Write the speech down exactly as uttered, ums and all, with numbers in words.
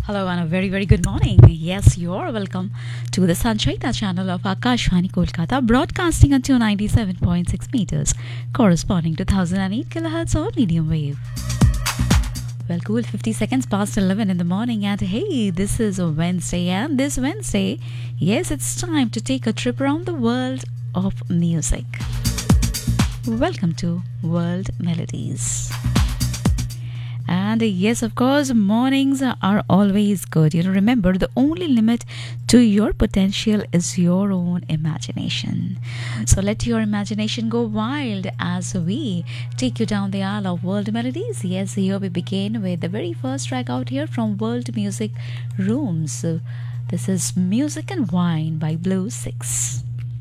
Hello and a very very good morning. Yes, you're welcome to the Sanchaita channel of Akashvani Kolkata, broadcasting until ninety-seven point six meters, corresponding to one thousand eight kilohertz or medium wave. Well, cool, fifty seconds past eleven in the morning, and hey, this is a Wednesday, and this Wednesday, yes, it's time to take a trip around the world of music. Welcome to World Melodies. And yes, of course, mornings are always good. You know, remember, the only limit to your potential is your own imagination. So let your imagination go wild as we take you down the aisle of world melodies. Yes, here we begin with the very first track out here from World Music Rooms. This is Music and Wine by Blue Six.